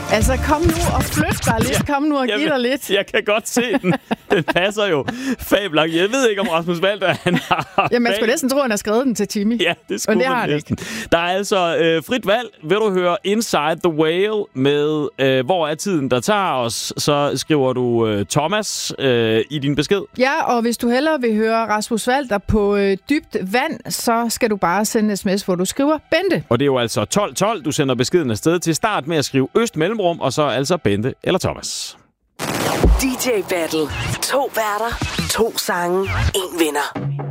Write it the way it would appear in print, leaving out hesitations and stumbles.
Altså, kom nu og flyt dig lidt. Kom nu og giv dig lidt. Jeg kan godt se den. Den passer jo fabelagtigt. Jeg ved ikke, om Rasmus Walter, han har... Jamen, man skulle næsten tro, han har skrevet den til Timmy. Ja, det skulle man næsten. Der er altså frit valg. Vil du høre Inside the Whale med Hvor er tiden, der tager os? Så skriver du Thomas i din besked. Ja, og hvis du hellere vil høre Rasmus Walter på dybt vand, så skal du bare sende en sms, hvor du skriver Bente. Og det er jo altså 1212. Du sender beskeden afsted til start med at skrive Øst Mellemrum, og så altså Bente eller Thomas. DJ Battle. 2 værter, 2 sange, 1 vinder.